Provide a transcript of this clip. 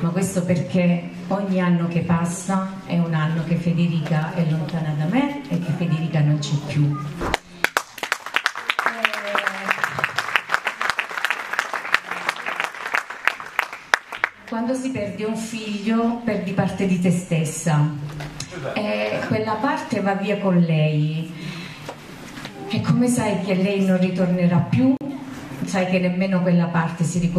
ma questo perché ogni anno che passa è un anno che Federica è lontana da me e che Federica non c'è più. Quando si perde un figlio, perdi parte di te stessa e quella parte va via con lei. E come sai che lei non ritornerà più, sai che nemmeno quella parte si riconosce.